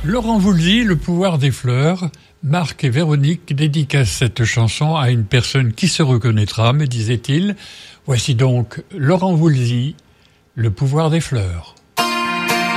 Laurent Voulzy, Le pouvoir des fleurs. Marc et Véronique dédicacent cette chanson à une personne qui se reconnaîtra, me disait-il. Voici donc Laurent Voulzy, Le pouvoir des fleurs.